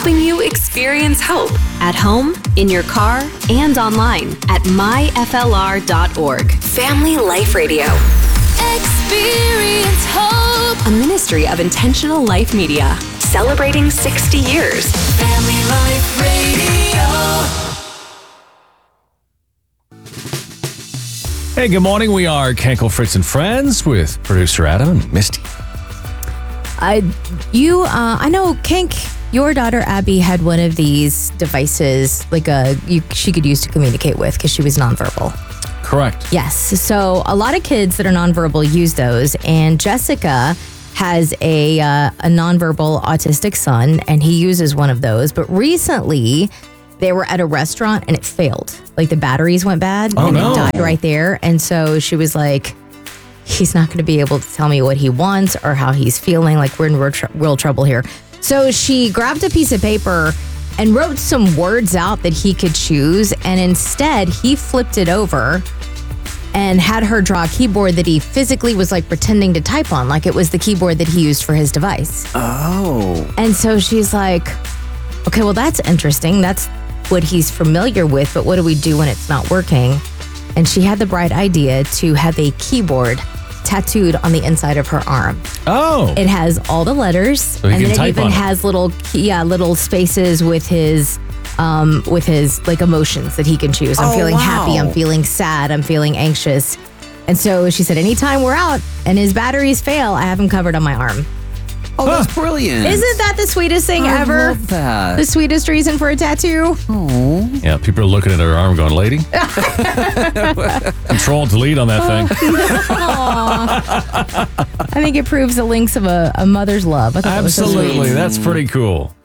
helping you experience hope at home, in your car, and online at myflr.org. Family Life Radio. Experience hope. A ministry of Intentional Life Media. Celebrating 60 years. Family Life Radio. Hey, good morning. We are Kenkel, Fritz, and Friends with producer Adam and Misty. I know, Kink, your daughter Abby had one of these devices, she could use to communicate with because she was nonverbal. Correct. Yes. So a lot of kids that are nonverbal use those, and Jessica has a nonverbal autistic son, and he uses one of those. But recently, they were at a restaurant and it failed. Like the batteries went bad and it died right there. And so she was like, he's not going to be able to tell me what he wants or how he's feeling. Like, we're in real trouble here. So she grabbed a piece of paper and wrote some words out that he could choose. And instead, he flipped it over and had her draw a keyboard that he physically was like pretending to type on, like it was the keyboard that he used for his device. Oh. And so she's like, okay, well, that's interesting. That's what he's familiar with, but what do we do when it's not working? And she had the bright idea to have a keyboard tattooed on the inside of her arm. Oh. It has all the letters, and then it even has little spaces with his like emotions that he can choose. I'm feeling happy, I'm feeling sad, I'm feeling anxious. And so she said, anytime we're out and his batteries fail, I have him covered on my arm. Oh, that's brilliant. Isn't that the sweetest thing ever? I love that. The sweetest reason for a tattoo? Oh. Yeah, people are looking at her arm going, lady. Control delete on that thing. I think it proves the links of a mother's love. I thought Absolutely. That's pretty cool.